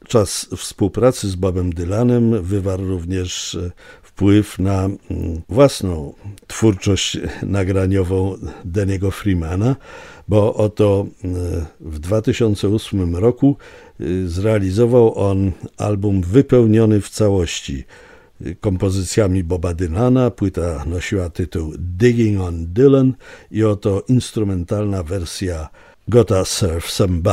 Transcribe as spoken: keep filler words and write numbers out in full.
Podczas współpracy z Bobem Dylanem wywarł również wpływ na własną twórczość nagraniową Danny'ego Freemana, bo oto w dwa tysiące ósmym roku zrealizował on album wypełniony w całości kompozycjami Boba Dylana. Płyta nosiła tytuł Digging on Dylan i oto instrumentalna wersja Gotta Serve Somebody.